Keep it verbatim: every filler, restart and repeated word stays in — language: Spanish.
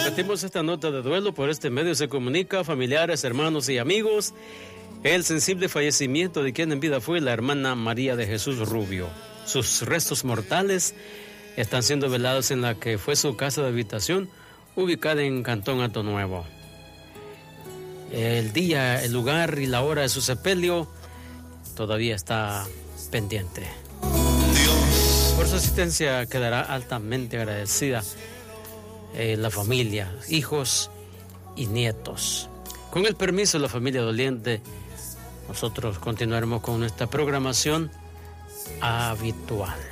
Repetimos esta nota de duelo. Por este medio se comunica familiares, hermanos y amigos el sensible fallecimiento de quien en vida fue la hermana María de Jesús Rubio. Sus restos mortales están siendo velados en la que fue su casa de habitación, ubicada en Cantón Hato Nuevo. El día, el lugar y la hora de su sepelio todavía está pendiente. Por su asistencia quedará altamente agradecida eh, la familia, hijos y nietos. Con el permiso de la familia doliente, nosotros continuaremos con nuestra programación habitual.